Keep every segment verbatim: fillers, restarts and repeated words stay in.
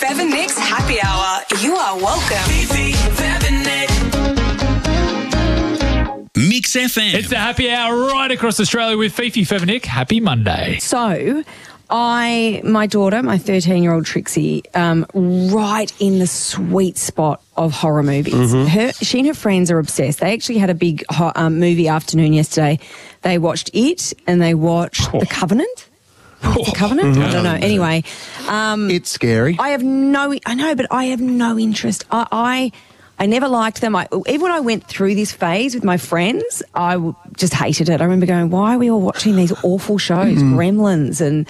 Fev and Nick's Happy Hour. You are welcome. Fifi, Fev and Nick. Mix F M. It's the Happy Hour right across Australia with Fifi, Fev and Nick. Happy Monday. So, I, my daughter, my thirteen-year-old Trixie, um, right in the sweet spot of horror movies. Mm-hmm. Her, she and her friends are obsessed. They actually had a big ho- um, movie afternoon yesterday. They watched It and they watched Oh. The Covenant. What's The Covenant? Mm-hmm. I don't know. Anyway, It's scary. I have no, I know, but I have no interest. I, I, I never liked them. I, even when I went through this phase with my friends, I w- just hated it. I remember going, why are we all watching these awful shows, Mm-hmm. Gremlins and,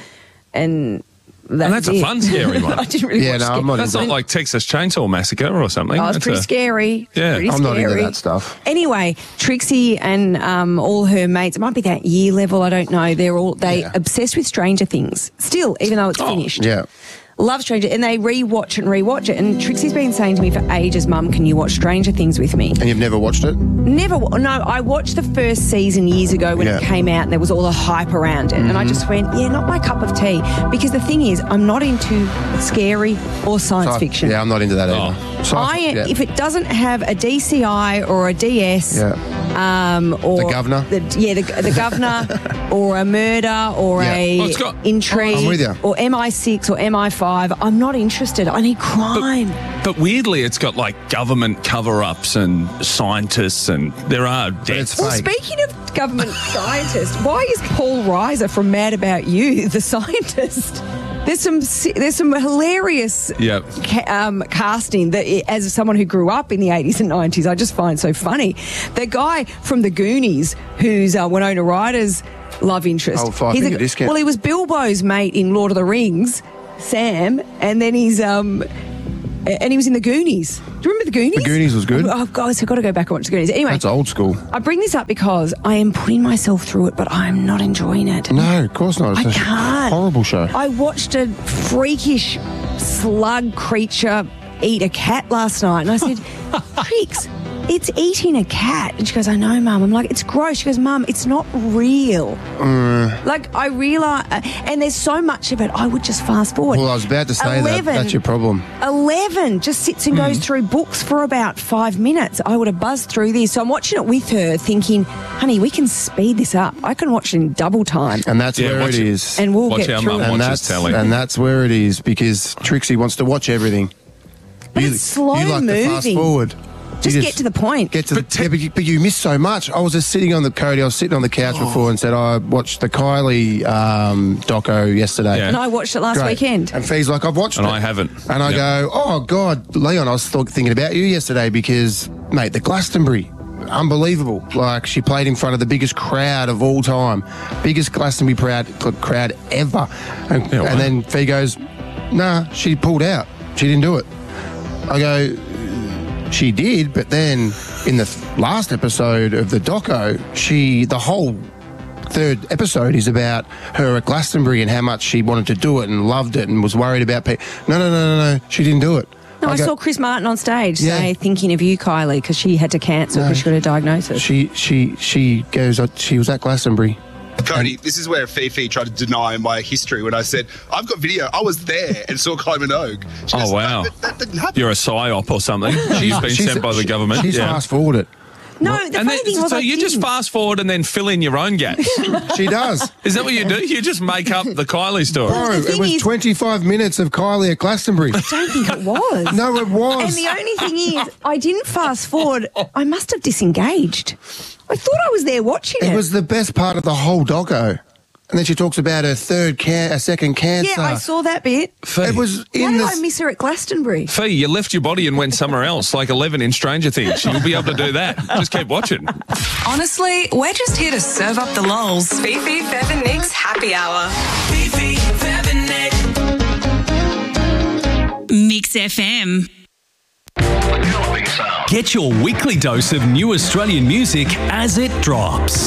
and that's, And that's a it. fun, scary one. I didn't really Yeah, watch no, scary- I'm not That's into not like Texas Chainsaw Massacre or something. Oh, it's That's pretty a- scary. Yeah. pretty I'm not into scary. that stuff. Anyway, Trixie and um, all her mates, it might be that year level, I don't know. They're all they Yeah. obsessed with Stranger Things still, even though it's Oh, finished. Yeah. Love Stranger, and they re-watch it and re-watch it. And Trixie's been saying to me for ages, Mum, can you watch Stranger Things with me? And you've never watched it? Never. wa- No, I watched the first season years ago when Yeah. it came out, and there was all the hype around it. And I just went, yeah, not my cup of tea. Because the thing is, I'm not into scary or science Sci- fiction. Yeah, I'm not into that Oh. either. Sci- I, yeah. if it doesn't have a D C I or a D S, Yeah. um, or The governor? the, yeah, the, the governor, or a murder, or Yeah. a Well, it's got- intrigue, I'm with you. or M I six or M I five, I'm not interested. I need crime. But weirdly, it's got like government cover-ups and scientists, and there are But deaths. it's Well, fake. speaking of government scientists, why is Paul Reiser from Mad About You the scientist? There's some si- there's some hilarious Yep. ca- um, casting that, as someone who grew up in the eighties and nineties, I just find so funny. The guy from the Goonies, who's uh, Winona Ryder's love interest. Oh, five he's finger a, discount. Well, he was Bilbo's mate in Lord of the Rings, Sam, and then he's um. And he was in the Goonies. Do you remember the Goonies? The Goonies was good. Oh, guys, I've got to go back and watch the Goonies. Anyway, That's old school. I bring this up because I am putting myself through it, but I'm not enjoying it. No, of course not. It's I a can't. horrible show. I watched a freakish slug creature eat a cat last night, and I said, Trix, it's eating a cat. And she goes, I know, Mum. I'm like, it's gross. She goes, Mum, it's not real. Mm. Like, I realise, and there's so much of it, I would just fast forward. Well, I was about to say that. eleven That's your problem. eleven just sits and goes through books for about five minutes. I would have buzzed through this. So I'm watching it with her thinking, honey, we can speed this up. I can watch it in double time. And that's Yeah, where watch it it. is. And we'll Watch get our through mum it. watch and us that's telly. and that's where it is because Trixie wants to watch everything. But it's slow you like to fast moving. forward. Just, You get to the point. Get to But the, yeah, but, you, but you miss so much. I was just sitting on the Cody. I was sitting on the couch Oh. before and said I watched the Kylie um, doco yesterday. Yeah. and I watched it last Great. weekend. And Fee's like, I've watched And it. I haven't. And I Yep. go, oh, God, Leon, I was th- thinking about you yesterday because, mate, the Glastonbury, unbelievable. Like, she played in front of the biggest crowd of all time, biggest Glastonbury crowd, crowd ever. And, Yeah, wow. and then Fee goes, nah, she pulled out. She didn't do it. I go, she did, but then in the th- last episode of the doco, she, the whole third episode is about her at Glastonbury and how much she wanted to do it and loved it and was worried about people. No, no, no, no, no, she didn't do it. No, I, go- saw Chris Martin on stage Yeah. say, thinking of you, Kylie, because she had to cancel because she got a diagnosis. She, she, she goes, uh, she was at Glastonbury. Cody, this is where Fifi tried to deny my history when I said, I've got video, I was there and saw Kylie Minogue. She Oh, goes, wow. "No, that, that didn't happen. You're a psyop or something. She's been She's- sent by the she- government. She's yeah. fast forwarded. no, the And funny then, thing was so I you just didn't. fast forward and then fill in your own gaps. She does. Is that what you do? You just make up the Kylie story. Bro, the thing it was is- twenty-five minutes of Kylie at Glastonbury. I don't think it was. No, it was. And the only thing is, I didn't fast forward. I must have disengaged. I thought I was there watching it. It was the best part of the whole doco. And then she talks about her third, can- a second cancer. yeah, I saw that bit. Fee, It was Why in did the. I miss her at Glastonbury? Fee, you left your body and went somewhere else, like Eleven in Stranger Things. You'll be able to do that. Just keep watching. Honestly, we're just here to serve up the lols. Fifi, Fev and Nick's Happy Hour. Fifi, Fev and Nick. Mix F M. Get your weekly dose of new Australian music as it drops.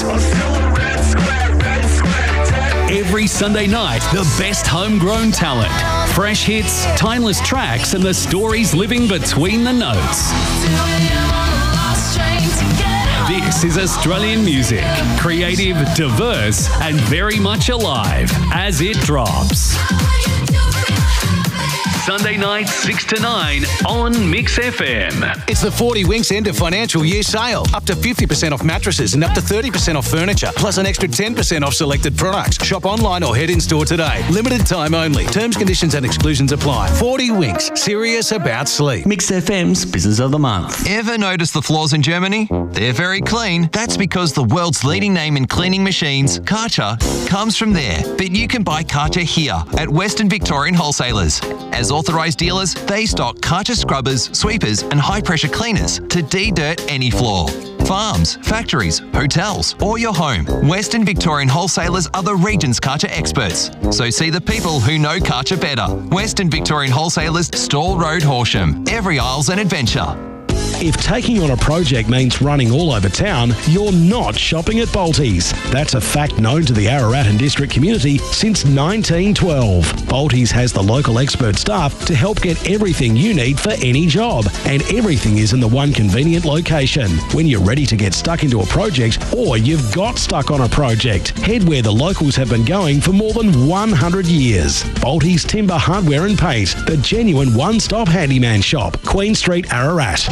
Every Sunday night, the best homegrown talent, fresh hits, timeless tracks, and the stories living between the notes. This is Australian music, creative, diverse, and very much alive as it drops. Sunday night, six to nine on Mix F M. It's the forty Winks end of financial year sale. Up to fifty percent off mattresses and up to thirty percent off furniture, plus an extra ten percent off selected products. Shop online or head in store today. Limited time only. Terms, conditions and exclusions apply. forty Winks. Serious about sleep. Mix F M's Business of the Month. Ever notice the floors in Germany? They're very clean. That's because the world's leading name in cleaning machines, Karcher, comes from there. But you can buy Karcher here at Western Victorian Wholesalers. As authorised dealers, they stock Karcher scrubbers, sweepers and high-pressure cleaners to de-dirt any floor. Farms, factories, hotels, or your home, Western Victorian Wholesalers are the region's Karcher experts. So see the people who know Karcher better. Western Victorian Wholesalers, Stall Road, Horsham. Every aisle's an adventure. If taking on a project means running all over town, you're not shopping at Bolties. That's a fact known to the Ararat and District community since nineteen twelve. Bolties has the local expert staff to help get everything you need for any job, and everything is in the one convenient location. When you're ready to get stuck into a project, or you've got stuck on a project, head where the locals have been going for more than one hundred years. Bolties Timber Hardware and Paint, the genuine one-stop handyman shop, Queen Street, Ararat.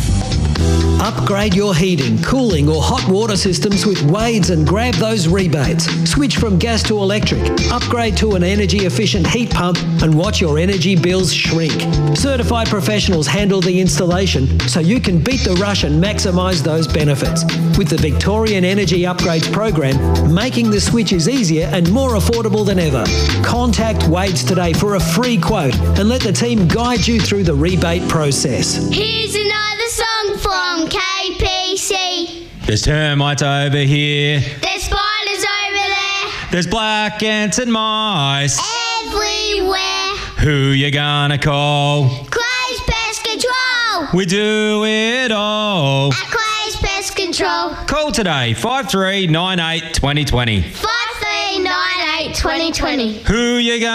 Upgrade your heating, cooling or hot water systems with Wades and grab those rebates. Switch from gas to electric, upgrade to an energy efficient heat pump and watch your energy bills shrink. Certified professionals handle the installation so you can beat the rush and maximise those benefits. With the Victorian Energy Upgrades program, making the switch is easier and more affordable than ever. Contact Wades today for a free quote and let the team guide you through the rebate process. Here's another song from K P C. There's termites over here. There's spiders over there. There's black ants and mice. Everywhere. Who you gonna call? Clay's Pest Control. We do it all. At Clay's Pest Control. Call today, five three nine eight, two zero two zero. five three nine eight, two zero two zero. Who you gonna